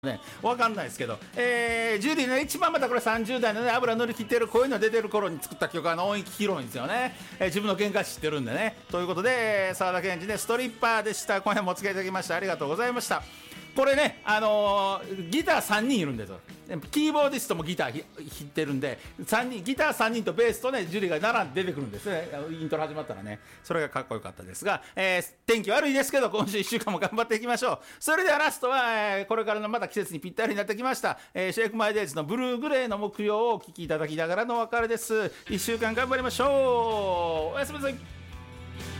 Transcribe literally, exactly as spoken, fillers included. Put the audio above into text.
ね、わかんないですけど、えー、ジュディの一番またこれさんじゅう代のね、油乗り切ってる、こういうの出てる頃に作った曲は音域広いんですよね。えー、自分の喧嘩知ってるんでね。ということで、沢田研二でストリッパーでした。今夜もお付き合いいただきましてありがとうございました。これね、あのー、ギターさんにんいるんですよ。キーボーディストもギター弾いてるんで、さんにん、ギターさんにんとベースとね、ジュリが並んで出てくるんですね。イントロ始まったらね。それがかっこよかったですが、えー、天気悪いですけど、今週いっしゅうかんも頑張っていきましょう。それではラストは、えー、これからのまた季節にぴったりになってきました、えー、シェイクマイデイズのブルーグレーの木曜をお聴きいただきながらのお別れです。いっしゅうかん頑張りましょう。おやすみなさい。